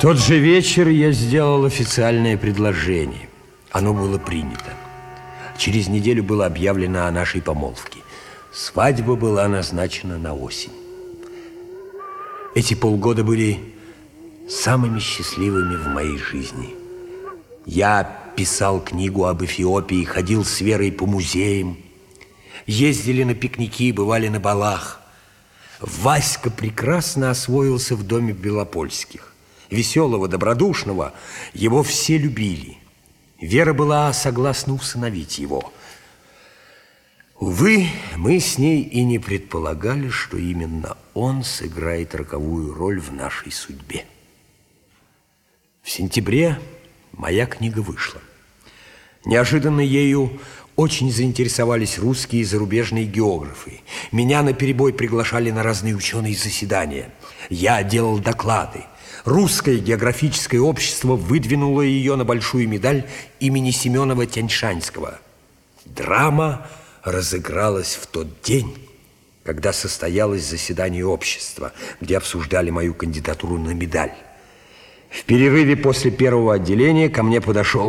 тот же вечер я сделал официальное предложение. Оно было принято. Через неделю было объявлено о нашей помолвке. Свадьба была назначена на осень. Эти полгода были самыми счастливыми в моей жизни. Я писал книгу об Эфиопии, ходил с Верой по музеям, ездили на пикники, бывали на балах. Васька прекрасно освоился в доме Белопольских. Веселого, добродушного, его все любили. Вера была согласна усыновить его. Увы, мы с ней и не предполагали, что именно он сыграет роковую роль в нашей судьбе. В сентябре моя книга вышла. Неожиданно ею очень заинтересовались русские и зарубежные географы. Меня наперебой приглашали на разные ученые заседания. Я делал доклады. Русское географическое общество выдвинуло ее на большую медаль имени Семенова Тяньшанского. Драма разыгралась в тот день, когда состоялось заседание общества, где обсуждали мою кандидатуру на медаль. В перерыве после первого отделения ко мне подошел